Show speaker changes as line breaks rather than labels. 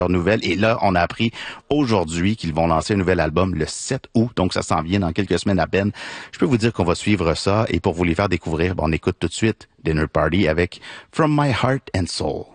nouvelles. Et là, on a appris aujourd'hui qu'ils vont lancer un nouvel album le 7 août, donc ça s'en vient dans quelques semaines à peine. Je peux vous dire qu'on va suivre ça et pour vous les faire découvrir, on écoute tout de suite Dinner Party avec From My Heart and Soul.